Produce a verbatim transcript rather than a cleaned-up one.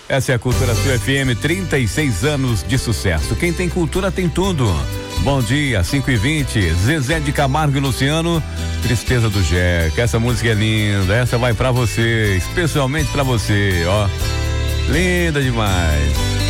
Essa é a Cultura Sul F M, trinta e seis anos de sucesso. Quem tem cultura tem tudo. Bom dia, cinco e vinte, Zezé de Camargo e Luciano, Tristeza do Jeca. Essa música é linda, essa vai pra você, especialmente pra você, ó. Linda demais.